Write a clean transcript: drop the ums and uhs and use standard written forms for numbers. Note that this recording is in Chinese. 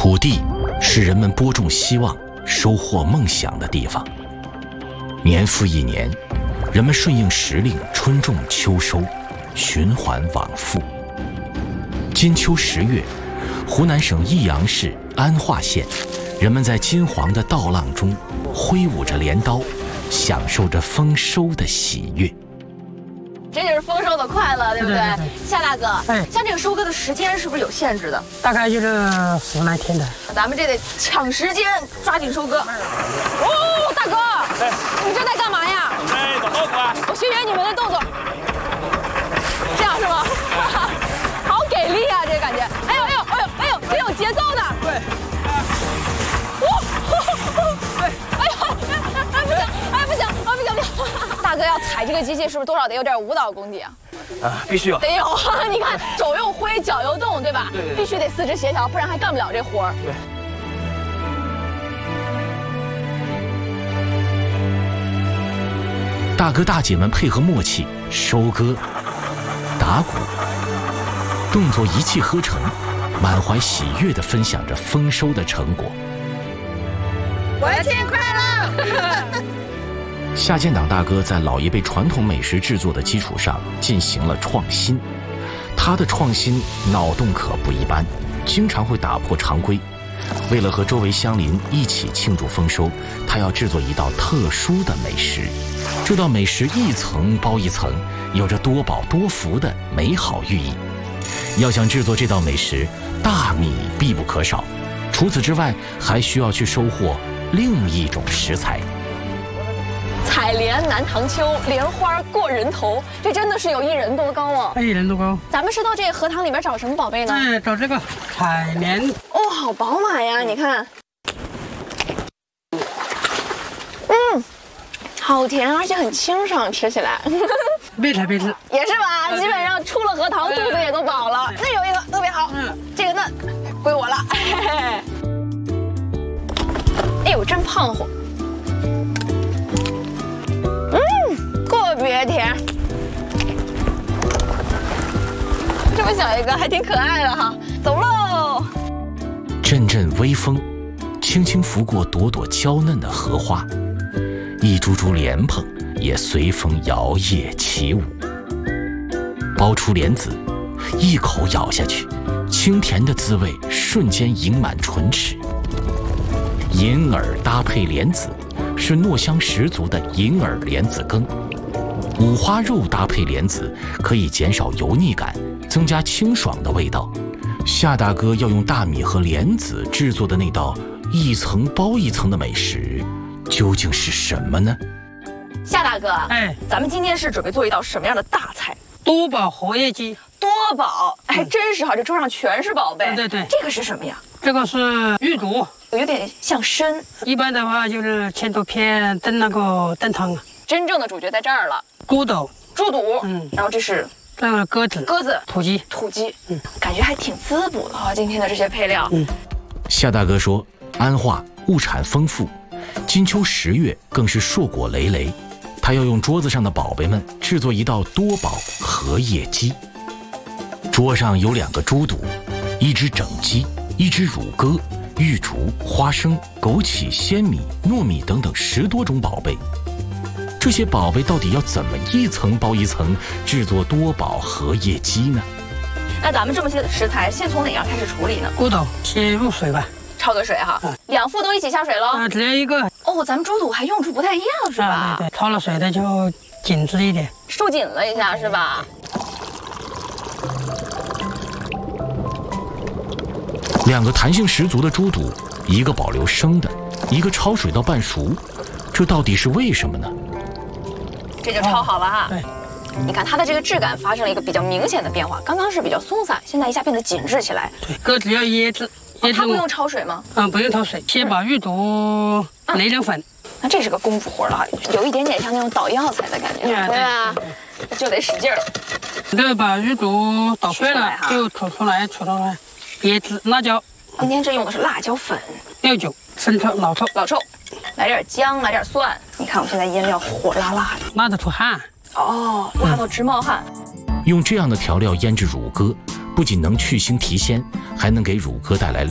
土地是人们播种希望、收获梦想的地方。年复一年，人们顺应时令，春种秋收，循环往复。金秋10月，湖南省益阳市安化县，人们在金黄的稻浪中挥舞着镰刀，享受着丰收的喜悦。 这就是丰收的快乐，对不对？ 对。 夏大哥，像这个收割的时间是不是有限制的？ 大概就是10来天的。 咱们这得抢时间，抓紧收割。哦，大哥，你这在干嘛呀？ 走豆腐啊！ 我学学你们的动作，这样是吗？好给力啊，这个感觉！哎呦哎呦哎呦哎呦，挺有节奏的。对。对。哎呦，不行，哎不行，不行！大哥要踩这个机器，是不是多少得有点舞蹈功底啊？ 必须有。 得有啊！你看，手又挥，脚又动，对吧？ 对。 必须得四肢协调，不然还干不了这活儿。 对。 大哥大姐们配合默契，收割、打鼓，动作一气呵成，满怀喜悦地分享着丰收的成果。 国庆快乐！ 夏建党大哥在老一辈传统美食制作的基础上进行了创新，他的创新脑洞可不一般，经常会打破常规。为了和周围乡邻一起庆祝丰收，他要制作一道特殊的美食。这道美食一层包一层，有着多饱多福的美好寓意。要想制作这道美食，大米必不可少。除此之外，还需要去收获另一种食材。 采莲南塘秋，莲花过人头，这真的是有1人多高啊 ！1人多高。 咱们是到这个荷塘里边找什么宝贝呢？ 找这个采莲。 哦，好饱满呀！你看，好甜，而且很清爽，吃起来。 别吃别吃。 也是吧？基本上出了荷塘，肚子也都饱了。那有一个特别好，这个呢，归我了。哎呦，真胖乎。特别甜，这么小一个还挺可爱的哈。走喽！ 阵阵微风，轻轻拂过朵朵娇嫩的荷花，一株株莲蓬也随风摇曳起舞。剥出莲子，一口咬下去，清甜的滋味瞬间盈满唇齿。银耳搭配莲子，是糯香十足的银耳莲子羹。五花肉搭配莲子，可以减少油腻感，增加清爽的味道。夏大哥要用大米和莲子制作的那道一层包一层的美食，究竟是什么呢？ 夏大哥，咱们今天是准备做一道什么样的大菜？ 多宝荷叶鸡。 多宝，还真是哈，这桌上全是宝贝。 对。 这个是什么呀？ 这个是玉竹， 有点像参。 一般的话就是切多片炖那个炖汤。 真正的主角在这儿了。 猪肚， 然后这是这个鸽子，土鸡， 感觉还挺滋补的哈。今天的这些配料， 夏大哥说，安化物产丰富，金秋10月更是硕果累累。他要用桌子上的宝贝们制作一道多宝荷叶鸡。桌上有2个猪肚，1只整鸡，1只乳鸽、玉竹、花生、枸杞、鲜米、糯米等等10多种宝贝。这些宝贝到底要怎么一层包一层制作多宝荷叶鸡呢？ 那咱们这么些食材，先从哪样开始处理呢？ 猪肚先入水吧， 焯个水哈，2副都一起下水喽。 只要一个。 哦，咱们猪肚还用处不太一样是吧？ 对，焯了水的就紧致一点， 收紧了一下是吧 ？2个弹性十足的猪肚，一个保留生的，一个焯水到半熟，这到底是为什么呢？ 这就焯好了哈。 对， 你看它的这个质感发生了一个比较明显的变化，刚刚是比较松散，现在一下变得紧致起来。 对，鸽子要椰子。 它不用焯水吗？ 不用焯水，先把玉竹擂成粉。 那这是个功夫活了哈，有一点点像那种捣药材的感觉，对吧？就得使劲儿。 这把玉竹捣碎了，就取出来，椰子、辣椒。 今天这用的是辣椒粉、 料酒、生抽、老抽， 来点姜，来点蒜。你看我现在腌料火辣辣的， 辣得出汗。 哦，辣到直冒汗。 用这样的调料腌制乳鸽，不仅能去腥提鲜，还能给乳鸽带来